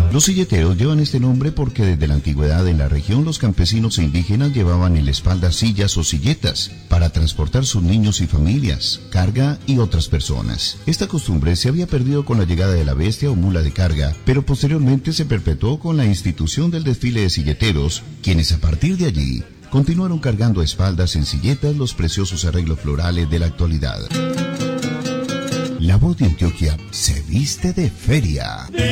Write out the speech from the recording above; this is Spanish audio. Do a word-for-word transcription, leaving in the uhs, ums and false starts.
Los silleteros llevan este nombre porque desde la antigüedad en la región los campesinos e indígenas llevaban en la espalda sillas o silletas para transportar sus niños y familias, carga y otras personas. Esta costumbre se había perdido con la llegada de la bestia o mula de carga, pero posteriormente se perpetuó con la institución del desfile de silleteros, quienes a partir de allí continuaron cargando a espaldas en silletas los preciosos arreglos florales de la actualidad. La Voz de Antioquia se viste de feria.